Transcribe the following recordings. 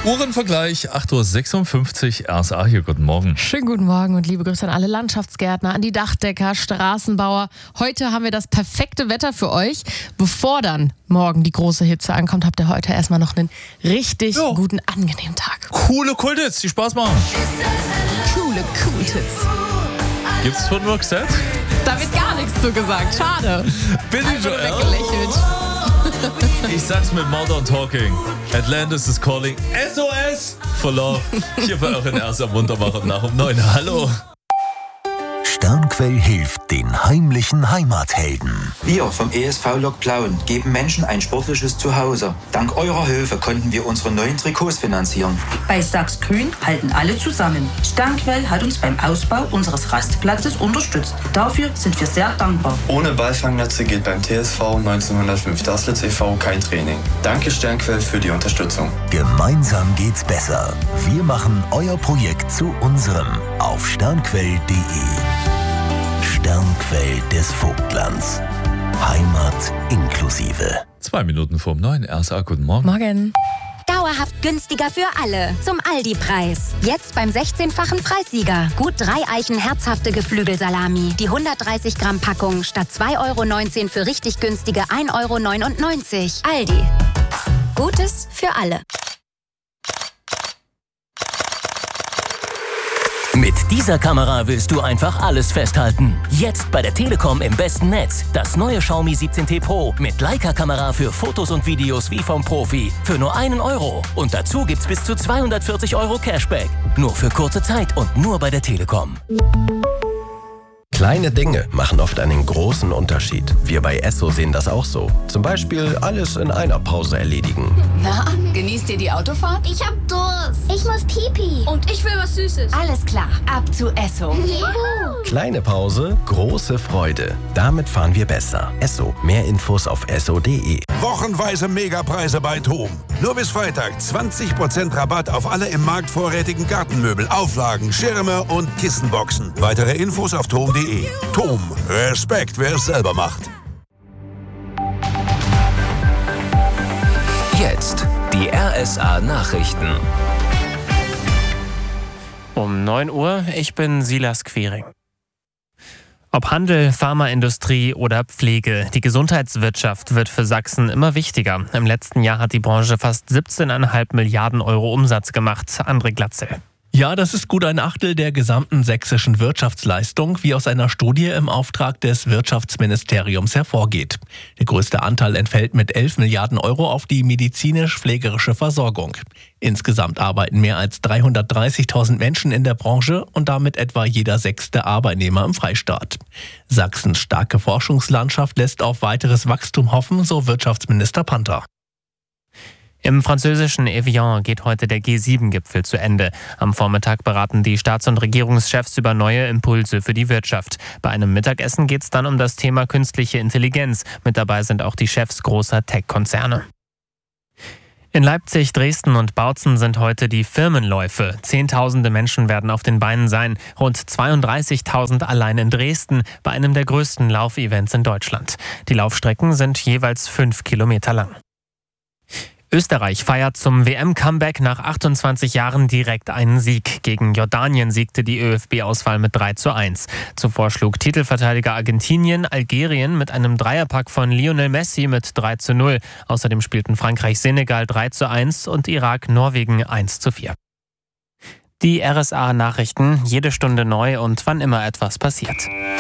Uhrenvergleich, 8.56 Uhr, RSA hier, guten Morgen. Schönen guten Morgen und liebe Grüße an alle Landschaftsgärtner, an die Dachdecker, Straßenbauer. Heute haben wir das perfekte Wetter für euch. Bevor dann morgen die große Hitze ankommt, habt ihr heute erstmal noch einen richtig guten, angenehmen Tag. Coole Kulthits, die Spaß machen. Coole Kulthits. Gibt's von Roxette? Da wird gar nichts zu gesagt, schade. Billy Joel. Weggelächelt. Ich sag's mit Modern Talking. Atlantis is calling. SOS for Love. Hier bei euren ersten Wundermacher nach um 9. Hallo. Sternquell hilft den heimlichen Heimathelden. Wir vom ESV Lok Plauen geben Menschen ein sportliches Zuhause. Dank eurer Hilfe konnten wir unsere neuen Trikots finanzieren. Bei Sachs-Grün halten alle zusammen. Sternquell hat uns beim Ausbau unseres Rastplatzes unterstützt. Dafür sind wir sehr dankbar. Ohne Ballfangnetze geht beim TSV 1905 Daslitz e.V. kein Training. Danke Sternquell für die Unterstützung. Gemeinsam geht's besser. Wir machen euer Projekt zu unserem auf sternquell.de. Sternquell des Vogtlands. Heimat inklusive. 2 Minuten vorm 9. RSA, guten Morgen. Morgen. Dauerhaft günstiger für alle. Zum Aldi-Preis. Jetzt beim 16-fachen Preissieger. Gut 3 Eichen herzhafte Geflügelsalami. Die 130 Gramm Packung statt 2,19 € für richtig günstige 1,99 €. Aldi. Gutes für alle. Mit dieser Kamera willst du einfach alles festhalten. Jetzt bei der Telekom im besten Netz. Das neue Xiaomi 17T Pro mit Leica-Kamera für Fotos und Videos wie vom Profi. Für nur 1 €. Und dazu gibt's bis zu 240 € Cashback. Nur für kurze Zeit und nur bei der Telekom. Kleine Dinge machen oft einen großen Unterschied. Wir bei Esso sehen das auch so. Zum Beispiel alles in einer Pause erledigen. Na, genießt ihr die Autofahrt? Ich hab Durst. Ich muss Pipi. Und ich will was Süßes. Alles klar, ab zu Esso. Juhu. Kleine Pause, große Freude. Damit fahren wir besser. Esso. Mehr Infos auf esso.de. Wochenweise Megapreise bei TOM. Nur bis Freitag 20% Rabatt auf alle im Markt vorrätigen Gartenmöbel, Auflagen, Schirme und Kissenboxen. Weitere Infos auf tom.de. TOM. Respekt, wer es selber macht. Jetzt die RSA Nachrichten. Um 9 Uhr, ich bin Silas Quiring. Ob Handel, Pharmaindustrie oder Pflege, die Gesundheitswirtschaft wird für Sachsen immer wichtiger. Im letzten Jahr hat die Branche fast 17,5 Milliarden € Umsatz gemacht. André Glatzel. Ja, das ist gut ein Achtel der gesamten sächsischen Wirtschaftsleistung, wie aus einer Studie im Auftrag des Wirtschaftsministeriums hervorgeht. Der größte Anteil entfällt mit 11 Milliarden € auf die medizinisch-pflegerische Versorgung. Insgesamt arbeiten mehr als 330.000 Menschen in der Branche und damit etwa jeder 6. Arbeitnehmer im Freistaat. Sachsens starke Forschungslandschaft lässt auf weiteres Wachstum hoffen, so Wirtschaftsminister Panther. Im französischen Evian geht heute der G7-Gipfel zu Ende. Am Vormittag beraten die Staats- und Regierungschefs über neue Impulse für die Wirtschaft. Bei einem Mittagessen geht es dann um das Thema künstliche Intelligenz. Mit dabei sind auch die Chefs großer Tech-Konzerne. In Leipzig, Dresden und Bautzen sind heute die Firmenläufe. Zehntausende Menschen werden auf den Beinen sein. Rund 32.000 allein in Dresden bei einem der größten Laufevents in Deutschland. Die Laufstrecken sind jeweils 5 Kilometer lang. Österreich feiert zum WM-Comeback nach 28 Jahren direkt einen Sieg. Gegen Jordanien siegte die ÖFB-Auswahl mit 3:1. Zuvor schlug Titelverteidiger Argentinien Algerien mit einem Dreierpack von Lionel Messi mit 3:0. Außerdem spielten Frankreich Senegal 3:1 und Irak Norwegen 1:4. Die RSA-Nachrichten, jede Stunde neu und wann immer etwas passiert.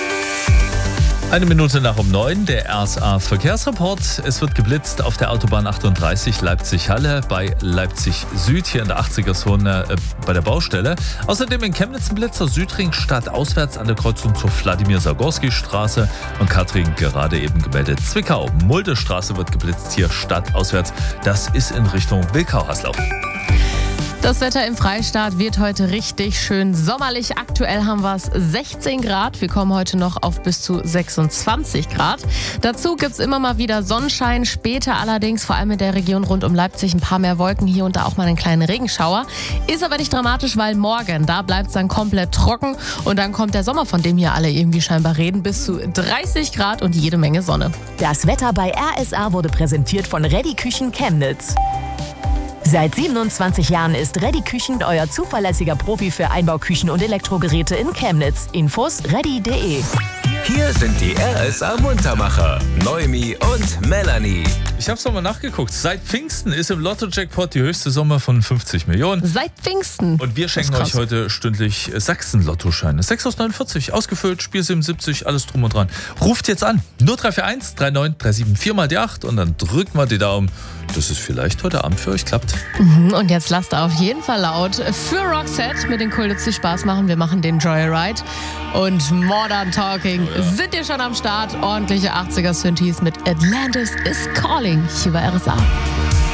1 Minute nach um 9, der RSA-Verkehrsreport. Es wird geblitzt auf der Autobahn 38 Leipzig-Halle, bei Leipzig Süd, hier in der 80er-Zone bei der Baustelle. Außerdem in Chemnitz ein Blitzer Südring stadtauswärts an der Kreuzung zur Wladimir-Sagorski-Straße und Katrin gerade eben gemeldet. Zwickau, Muldestraße wird geblitzt, hier stadtauswärts. Das ist in Richtung Wilkau-Haslau. Das Wetter im Freistaat wird heute richtig schön sommerlich. Aktuell haben wir es 16 Grad. Wir kommen heute noch auf bis zu 26 Grad. Dazu gibt es immer mal wieder Sonnenschein. Später allerdings, vor allem in der Region rund um Leipzig, ein paar mehr Wolken. Hier und da auch mal einen kleinen Regenschauer. Ist aber nicht dramatisch, weil morgen, da bleibt es dann komplett trocken. Und dann kommt der Sommer, von dem hier alle irgendwie scheinbar reden, bis zu 30 Grad und jede Menge Sonne. Das Wetter bei RSA wurde präsentiert von Reddy Küchen Chemnitz. Seit 27 Jahren ist Ready Küchen euer zuverlässiger Profi für Einbauküchen und Elektrogeräte in Chemnitz. Infos ready.de. Hier sind die RSA Muntermacher, Noemi und Melanie. Ich habe es nochmal nachgeguckt. Seit Pfingsten ist im Lotto-Jackpot die höchste Summe von 50 Millionen. Seit Pfingsten. Und wir schenken euch heute stündlich Sachsen-Lottoscheine. 6 aus 49, ausgefüllt, Spiel 77, alles drum und dran. Ruft jetzt an. 0341 39 37 4 mal die 8 und dann drückt mal die Daumen, dass es vielleicht heute Abend für euch klappt. Und jetzt lasst auf jeden Fall laut für Roxette mit den Coolits, die Spaß machen. Wir machen den Joyride. Und Modern Talking sind ihr schon am Start. Ordentliche 80er-Synthes mit Atlantis is Calling hier bei RSA.